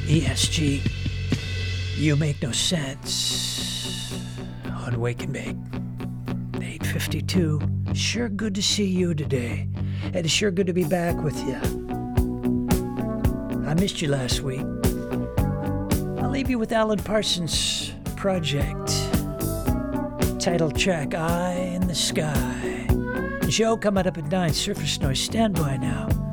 ESG, you make no sense on Wake and Bake. 8:52. Sure good to see you today. And it's sure good to be back with you. I missed you last week. I'll leave you with Alan Parsons' project. Title track, Eye in the Sky. The show coming up at 9. Surface Noise, stand by now.